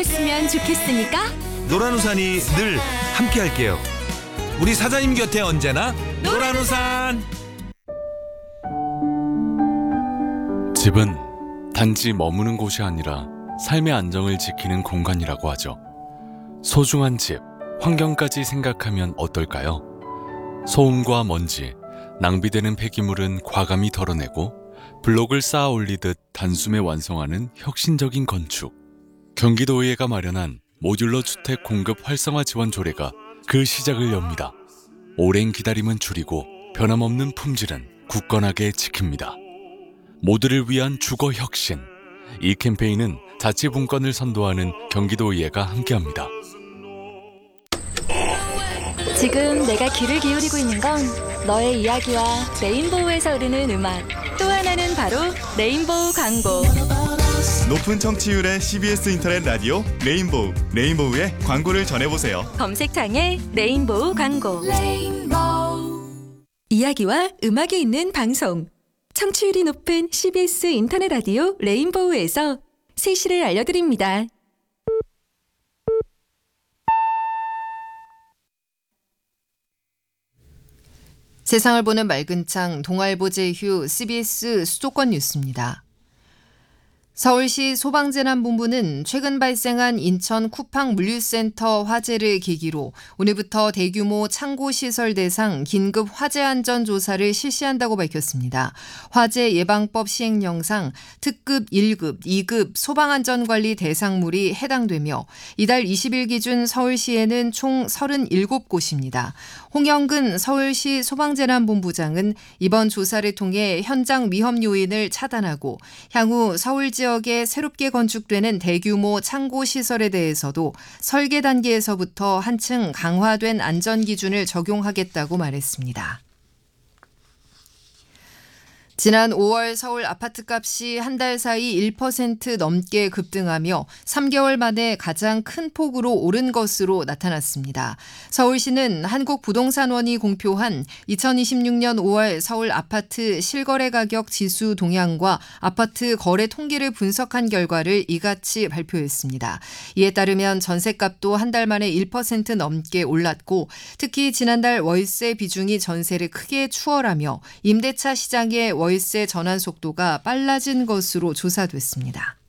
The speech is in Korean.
했으면 좋겠으니까 노란우산이 늘 함께할게요. 우리 사장님 곁에 언제나 노란우산. 집은 단지 머무는 곳이 아니라 삶의 안정을 지키는 공간이라고 하죠. 소중한 집, 환경까지 생각하면 어떨까요? 소음과 먼지, 낭비되는 폐기물은 과감히 덜어내고 블록을 쌓아 올리듯 단숨에 완성하는 혁신적인 건축. 경기도의회가 마련한 모듈러 주택 공급 활성화 지원 조례가 그 시작을 엽니다. 오랜 기다림은 줄이고 변함없는 품질은 굳건하게 지킵니다. 모두를 위한 주거 혁신. 이 캠페인은 자치분권을 선도하는 경기도의회가 함께합니다. 지금 내가 귀를 기울이고 있는 건 너의 이야기와 레인보우에서 흐르는 음악, 또 하나는 바로 레인보우 광고. 높은 청취율의 CBS 인터넷 라디오 레인보우의 광고를 전해보세요. 검색창에 레인보우 광고. 이야기와 음악이 있는 방송. 청취율이 높은 CBS 인터넷 라디오 레인보우에서 세시를 알려드립니다. 세상을 보는 맑은 창 동아일보 제휴 CBS 수도권 뉴스입니다. 서울시 소방재난본부는 최근 발생한 인천 쿠팡 물류센터 화재를 계기로 오늘부터 대규모 창고시설 대상 긴급 화재 안전 조사를 실시한다고 밝혔습니다. 화재 예방법 시행령상 특급 1급, 2급 소방안전관리 대상물이 해당되며 이달 20일 기준 서울시에는 총 37곳입니다. 홍영근 서울시 소방재난본부장은 이번 조사를 통해 현장 위험 요인을 차단하고 향후 서울 지역에 새롭게 건축되는 대규모 창고 시설에 대해서도 설계 단계에서부터 한층 강화된 안전 기준을 적용하겠다고 말했습니다. 지난 5월 서울 아파트값이 한 달 사이 1% 넘게 급등하며 3개월 만에 가장 큰 폭으로 오른 것으로 나타났습니다. 서울시는 한국부동산원이 공표한 2026년 5월 서울 아파트 실거래 가격 지수 동향과 아파트 거래 통계를 분석한 결과를 이같이 발표했습니다. 이에 따르면 전셋값도 한 달 만에 1% 넘게 올랐고 특히 지난달 월세 비중이 전세를 크게 추월하며 임대차 시장의 월세 전환 속도가 빨라진 것으로 조사됐습니다.